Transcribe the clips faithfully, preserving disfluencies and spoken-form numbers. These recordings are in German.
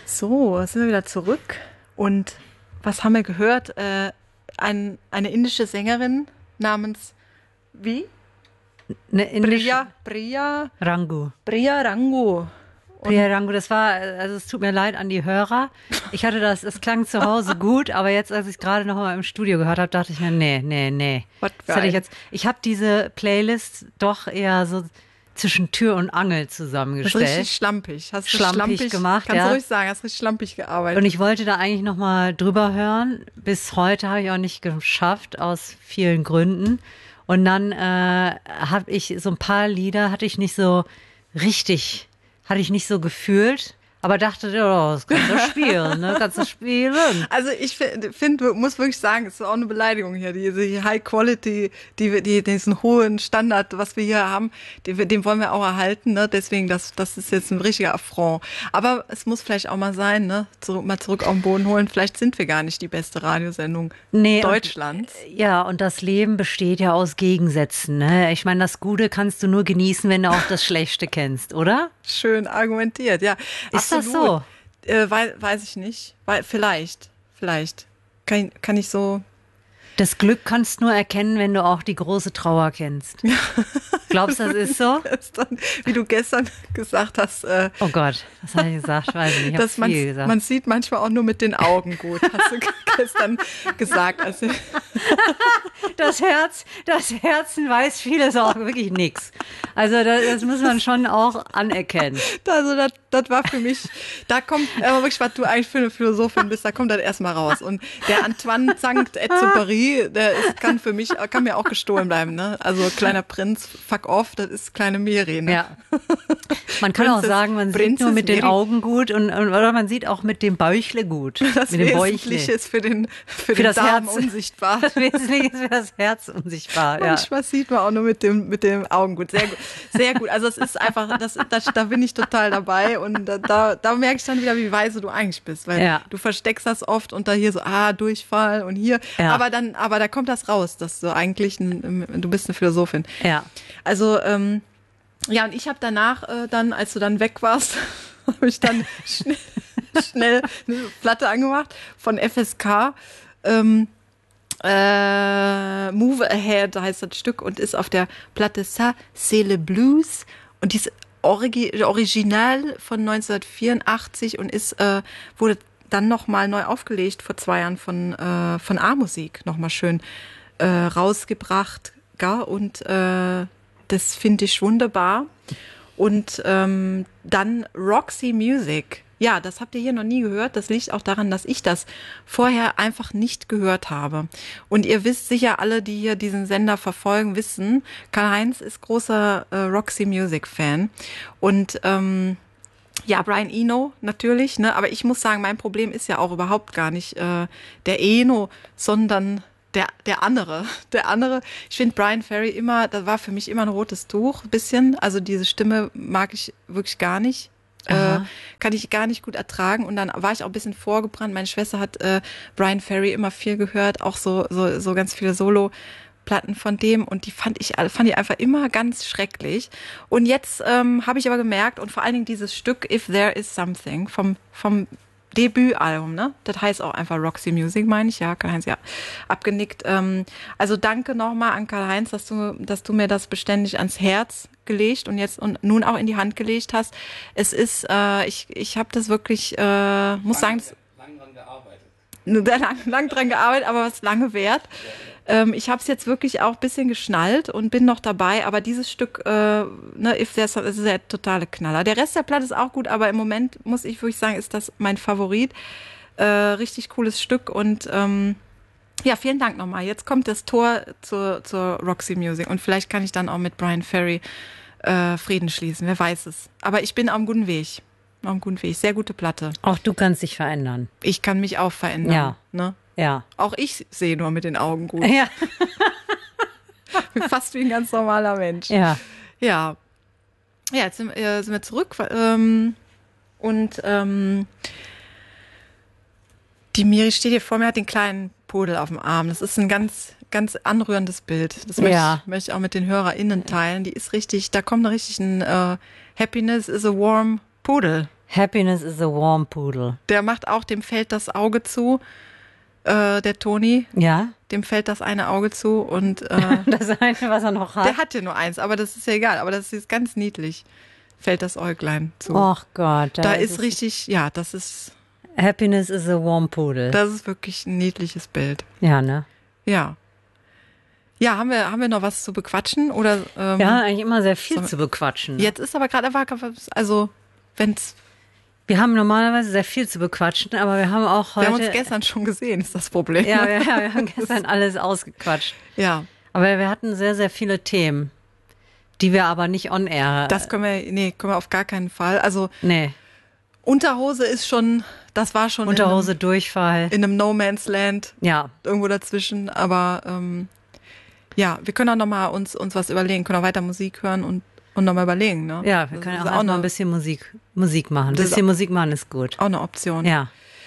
So, sind wir wieder zurück. Und was haben wir gehört? Äh, ein, eine indische Sängerin namens, wie? Eine indische Priya, Priya, Rangu. Priya Rangu. Priya Rangu, das war, also es tut mir leid an die Hörer. Ich hatte das, es klang zu Hause gut, aber jetzt, als ich es gerade noch mal im Studio gehört habe, dachte ich mir, nee, nee, nee. Was Das hatte ich geil. jetzt, ich habe diese Playlist doch eher so zwischen Tür und Angel Das ist zusammengestellt. richtig schlampig. Hast du Schlampig gemacht, Kannst ja. du ruhig sagen, hast richtig schlampig gearbeitet. Und ich wollte da eigentlich noch mal drüber hören. Bis heute habe ich auch nicht geschafft, aus vielen Gründen. Und dann äh, habe ich so ein paar Lieder, hatte ich nicht so richtig, hatte ich nicht so gefühlt. Aber dachte, ja, das kannst du spielen, ne? Kannst du spielen. Also ich finde, find, muss wirklich sagen, es ist auch eine Beleidigung hier, diese High Quality, die, die, diesen hohen Standard, was wir hier haben, den, den wollen wir auch erhalten, ne? Deswegen, das, das ist jetzt ein richtiger Affront. Aber es muss vielleicht auch mal sein, ne? Zurück, mal zurück auf den Boden holen. Vielleicht sind wir gar nicht die beste Radiosendung Nee, Deutschlands. Und, ja, und das Leben besteht ja aus Gegensätzen, ne? Ich meine, das Gute kannst du nur genießen, wenn du auch das Schlechte kennst, oder? Schön argumentiert, ja. Ist das so? Äh, weiß, weiß ich nicht. Weil, vielleicht, vielleicht. Kann, kann ich so. Das Glück kannst du nur erkennen, wenn du auch die große Trauer kennst. Glaubst du, das ist so? Das ist dann, wie du gestern gesagt hast. Äh, Oh Gott, was habe ich gesagt? Weiß ich nicht, ich habe dass man, viel gesagt. man sieht manchmal auch nur mit den Augen gut, hast du gestern gesagt. Also, Das Herz, das Herzen weiß vieles auch wirklich nix. Also das, das muss man schon auch anerkennen. also das, das war für mich, da kommt, aber wirklich, was du eigentlich für eine Philosophin bist, da kommt das erstmal raus. Und der Antoine Saint-Exupéry, der ist, kann für mich, kann mir auch gestohlen bleiben, ne? Also kleiner Prinz, fuck off, das ist kleine Miri, ne? Ja. Man kann auch Princess- sagen, man sieht Princess nur mit den Mary. Augen gut und, und oder man sieht auch mit dem Bäuchle gut. Das mit dem Wesentliche Bäuchle. ist für den, für, Für den das Darm Herz. unsichtbar. Das Wesentliche ist für das Herz unsichtbar. Ja. Manchmal sieht man auch nur mit dem, mit dem Augen gut. Sehr gut. Sehr gut. Also es ist einfach, das, das, da bin ich total dabei und da, da, da merke ich dann wieder, wie weise du eigentlich bist, weil Ja. du versteckst das oft und da hier so, ah, Durchfall und hier. Ja. Aber dann, aber da kommt das raus, dass du eigentlich, ein, du bist eine Philosophin. Ja. Also, ähm, ja, und ich habe danach äh, dann, als du dann weg warst, habe ich dann schnell, schnell eine Platte angemacht von F S K. Ähm, äh, Move Ahead heißt das Stück und ist auf der Platte Ça, c'est le Blues und die ist origi original von neunzehnhundertvierundachtzig und ist äh, wurde dann nochmal neu aufgelegt vor zwei Jahren von äh, von A-Musik nochmal schön äh, rausgebracht, gell? Und äh, das finde ich wunderbar. Und ähm, dann Roxy Music. Ja, das habt ihr hier noch nie gehört. Das liegt auch daran, dass ich das vorher einfach nicht gehört habe. Und ihr wisst sicher, alle, die hier diesen Sender verfolgen, wissen, Karl-Heinz ist großer äh, Roxy Music Fan. Und ähm, ja, Brian Eno natürlich, ne? Aber ich muss sagen, mein Problem ist ja auch überhaupt gar nicht äh, der Eno, sondern der der andere. Der andere, ich finde Brian Ferry immer, das war für mich immer ein rotes Tuch, ein bisschen. Also diese Stimme mag ich wirklich gar nicht. Äh, kann ich gar nicht gut ertragen. Und dann war ich auch ein bisschen vorgebrannt. Meine Schwester hat äh, Brian Ferry immer viel gehört, auch so so so ganz viele Solo-Platten von dem. Und die fand ich alle fand ich einfach immer ganz schrecklich. Und jetzt ähm, habe ich aber gemerkt und vor allen Dingen dieses Stück If There Is Something vom vom Debütalbum, ne? Das heißt auch einfach Roxy Music, meine ich, ja, Karl-Heinz, ja, abgenickt. Ähm, also danke nochmal an Karl-Heinz, dass du, dass du mir das beständig ans Herz gelegt und jetzt und nun auch in die Hand gelegt hast. Es ist, äh, ich, ich habe das wirklich, äh, muss sagen, das, Lang dran gearbeitet. lang, lang dran gearbeitet, aber was lange wert. Ähm, ich habe es jetzt wirklich auch ein bisschen geschnallt und bin noch dabei, aber dieses Stück, äh, ne, If There's, das ist der totale Knaller. Der Rest der Platte ist auch gut, aber im Moment muss ich wirklich sagen, ist das mein Favorit. Äh, richtig cooles Stück und ähm, ja, vielen Dank nochmal. Jetzt kommt das Tor zur, zur Roxy Music und vielleicht kann ich dann auch mit Brian Ferry äh, Frieden schließen, wer weiß es. Aber ich bin auf einem guten Weg. Auf einem guten Weg. Sehr gute Platte. Auch du kannst dich verändern. Ich kann mich auch verändern. Ja. Ne? Ja. Auch ich sehe nur mit den Augen gut. Ja. Bin fast wie ein ganz normaler Mensch. Ja. Ja. Ja, jetzt sind, äh, sind wir zurück. Ähm, und ähm, die Miri steht hier vor mir, hat den kleinen Pudel auf dem Arm. Das ist ein ganz, ganz anrührendes Bild. Das möchte, Ja. ich, möchte ich auch mit den HörerInnen teilen. Die ist richtig, da kommt richtig ein äh, Happiness is a warm Pudel. Happiness is a warm poodle. Der macht auch, dem fällt das Auge zu, äh, der Toni. Ja? Dem fällt das eine Auge zu und äh, Das eine, was er noch hat. der hat ja nur eins, aber das ist ja egal. Aber das ist ganz niedlich. Fällt das Äuglein zu. Ach Gott. da ist richtig, ja, das ist, Happiness is a warm poodle. das ist wirklich ein niedliches Bild. Ja, ne? Ja. Ja, haben wir, haben wir noch was zu bequatschen? Oder, ähm, Wir haben eigentlich immer sehr viel so- zu bequatschen. jetzt ist aber gerade, also, wenn's, Wir haben normalerweise sehr viel zu bequatschen, aber wir haben auch wir heute... haben uns gestern schon gesehen, ist das Problem. ja, ja, ja, wir haben gestern alles ausgequatscht. Ja, Aber wir hatten sehr, sehr viele Themen, die wir aber nicht on air... das können wir, nee, können wir auf gar keinen Fall. Also, Nee, Unterhose ist schon, das war schon Unterhose, Durchfall. in einem, in einem No Man's Land, Ja, irgendwo dazwischen, aber, ähm, ja, wir können auch nochmal uns, uns was überlegen, können auch weiter Musik hören und, und nochmal überlegen, ne? ja, wir Das können ist auch erstmal eine, ein bisschen Musik, Musik machen. Ein Das ist bisschen Musik machen ist gut. auch eine Option. Ja.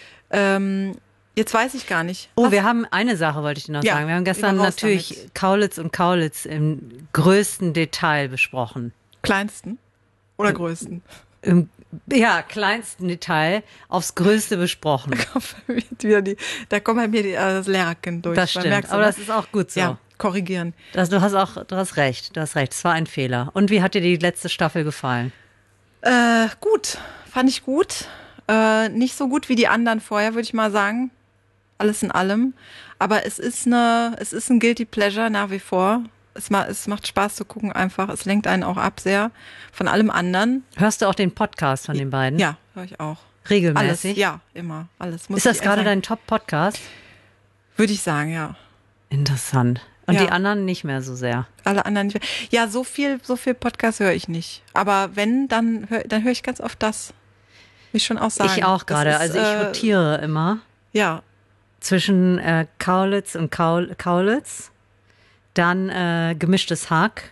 Ähm, jetzt weiß ich gar nicht. Oh, Was- wir haben eine Sache, wollte ich dir noch Ja, sagen. Wir haben gestern immer raus natürlich damit. Kaulitz und Kaulitz im größten Detail besprochen. Kleinsten oder größten? Im ja, kleinsten Detail aufs Größte besprochen. Wieder die, da kommt bei mir die, äh, das Lehrerkind durch. Das Man stimmt, merkt's, aber ne? das ist auch gut so. Ja, korrigieren. Das, du hast auch, du hast recht, du hast recht. Es war ein Fehler. Und wie hat dir die letzte Staffel gefallen? Äh, gut, fand ich gut. Äh, nicht so gut wie die anderen vorher, würde ich mal sagen. Alles in allem. Aber es ist eine, es ist ein Guilty Pleasure nach wie vor. Es, ma, es macht Spaß zu gucken einfach. Es lenkt einen auch ab sehr von allem anderen. Hörst du auch den Podcast von den beiden? Ja, höre ich auch. Alles, Regelmäßig? ja, immer. Alles. Muss Ist das ich gerade sagen. dein Top-Podcast? Würde ich sagen, ja. Interessant. Und Ja. die anderen nicht mehr so sehr. Alle anderen nicht mehr. Ja, so viel, so viel Podcast höre ich nicht. Aber wenn, dann höre dann höre ich ganz oft das. Will ich schon auch sagen. Ich auch Das gerade. ist, Also ich äh, rotiere immer Ja, zwischen äh, Kaulitz und Kaul Kaulitz. Dann äh, gemischtes Hack.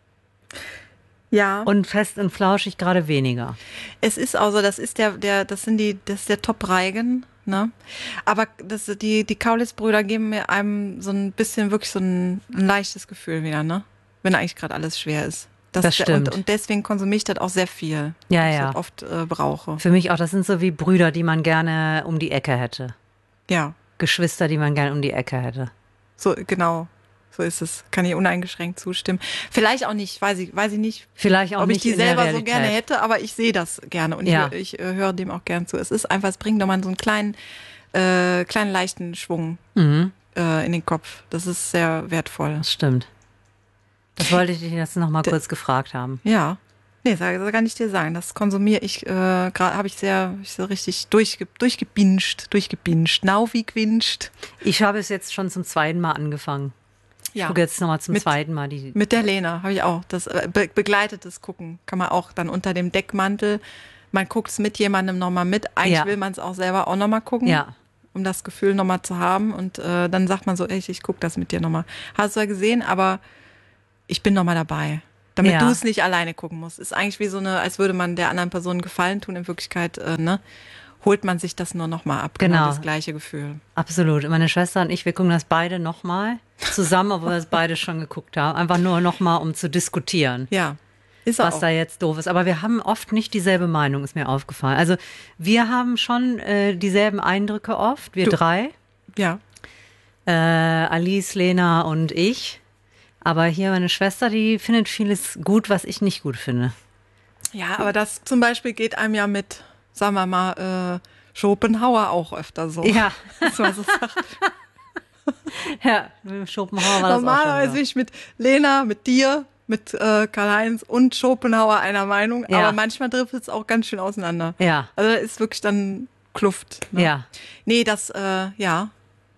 ja. Und fest und flauschig gerade weniger. Es ist auch so, das ist der, der, das sind die, das ist der Top-Reigen, ne? Aber das, die, die Kaulitz-Brüder geben mir einem so ein bisschen wirklich so ein, ein leichtes Gefühl wieder, ne? Wenn eigentlich gerade alles schwer ist. Das der- stimmt. Und, und deswegen konsumiere ich das auch sehr viel. Ja, weil ich ja. das oft äh, brauche. Für mich auch, das sind so wie Brüder, die man gerne um die Ecke hätte. Ja, Geschwister, die man gerne um die Ecke hätte. so, genau. So ist es. Kann ich uneingeschränkt zustimmen. Vielleicht auch nicht, weiß ich, weiß ich nicht, Vielleicht auch ob ich nicht die in der selber so Realität. gerne hätte, aber ich sehe das gerne und Ja. ich, ich äh, höre dem auch gern zu. Es ist einfach, es bringt nochmal so einen kleinen, äh, kleinen leichten Schwung Mhm, äh, in den Kopf. Das ist sehr wertvoll. das stimmt. Das wollte ich dich jetzt noch mal D- kurz gefragt haben. Ja. Nee, sag, das kann ich dir sagen. Das konsumiere ich äh, gerade, habe ich sehr, ich so richtig durchge, durchgebinscht, durchgebinscht, nauwi gewinscht. Ich habe es jetzt schon zum zweiten Mal angefangen. Ich Ja. gucke jetzt noch mal zum Mit- zweiten Mal die. Mit der Lena habe ich auch. Das äh, be begleitetes Gucken kann man auch dann unter dem Deckmantel. Man guckt es mit jemandem nochmal mit. Eigentlich Ja. will man es auch selber auch nochmal gucken, Ja, um das Gefühl nochmal zu haben. Und äh, dann sagt man so, ey, ich gucke das mit dir nochmal. Hast du ja gesehen, aber ich bin nochmal dabei. Damit Ja. du es nicht alleine gucken musst. Ist eigentlich wie so eine, als würde man der anderen Person einen Gefallen tun. In Wirklichkeit, äh, ne, holt man sich das nur nochmal ab. Genau. Das gleiche Gefühl. absolut. Und meine Schwester und ich, wir gucken das beide noch mal zusammen, obwohl wir es beide schon geguckt haben. Einfach nur noch mal, um zu diskutieren, Ja. Ist was auch. da jetzt doof ist. Aber wir haben oft nicht dieselbe Meinung, ist mir aufgefallen. Also wir haben schon äh, dieselben Eindrücke oft, wir Du- drei. Ja. Äh, Alice, Lena und ich. Aber hier meine Schwester, die findet vieles gut, was ich nicht gut finde. Ja, aber das zum Beispiel geht einem ja mit, sagen wir mal, äh, Schopenhauer auch öfter so. Ja, Dass man so sagt. ja, mit Schopenhauer war das Normalerweise auch bin schon ich mit Lena, mit dir, mit äh, Karl-Heinz und Schopenhauer einer Meinung, Ja. aber manchmal trifft es auch ganz schön auseinander. so. Ja, Also da ist wirklich dann Kluft. Ne? ja. Nee, das, äh, ja.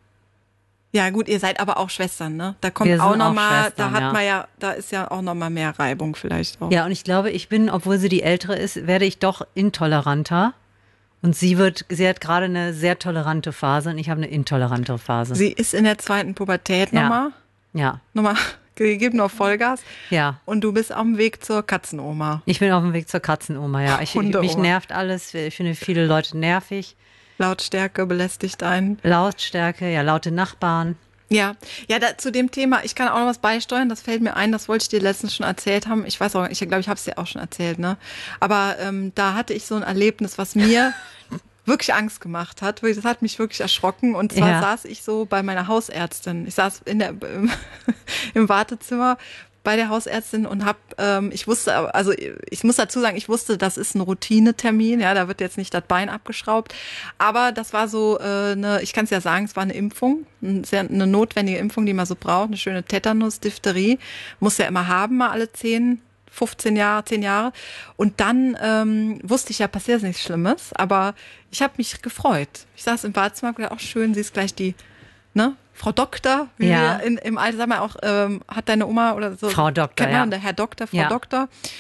Ja, gut, ihr seid aber auch Schwestern, ne? Da kommt Wir sind auch auch nochmal, da Schwestern, hat ja. man ja, da ist ja auch nochmal mehr Reibung vielleicht auch. Ja, und ich glaube, ich bin, obwohl sie die Ältere ist, werde ich doch intoleranter. Und sie wird, sie hat gerade eine sehr tolerante Phase und ich habe eine intolerante Phase. Sie ist in der zweiten Pubertät Ja. nochmal. ja, Nochmal, gib noch Vollgas. ja. Und du bist auf dem Weg zur Katzenoma. Ich bin auf dem Weg zur Katzenoma, ja. Ich, ich, Hundeoma. mich nervt alles. Ich finde viele Leute nervig. Lautstärke belästigt einen. Lautstärke, ja, laute Nachbarn. Ja, ja, da, zu dem Thema, ich kann auch noch was beisteuern, das fällt mir ein, das wollte ich dir letztens schon erzählt haben. Ich weiß auch, ich glaube, ich habe es dir auch schon erzählt, ne? Aber ähm, da hatte ich so ein Erlebnis, was mir wirklich Angst gemacht hat. Das hat mich wirklich erschrocken. Und zwar Ja. saß ich so bei meiner Hausärztin. Ich saß in der, im, im Wartezimmer bei der Hausärztin und hab, ähm, ich wusste, also ich muss dazu sagen, ich wusste, das ist ein Routinetermin, ja, da wird jetzt nicht das Bein abgeschraubt, aber das war so äh, eine, ich kann es ja sagen, es war eine Impfung, eine, sehr, eine notwendige Impfung, die man so braucht, eine schöne Tetanus, Diphtherie, muss ja immer haben, mal alle zehn, fünfzehn Jahre, zehn Jahre. Und dann ähm, wusste ich ja, passiert nichts Schlimmes, aber ich habe mich gefreut. Ich saß im Wartezimmer und gedacht, auch schön, sie ist gleich die, ne, Frau Doktor, wie Ja. wir in, im Alter, sag mal auch, ähm, hat deine Oma oder so. Frau Doktor, kennt man, ja. der Herr Doktor, Frau Ja. Doktor.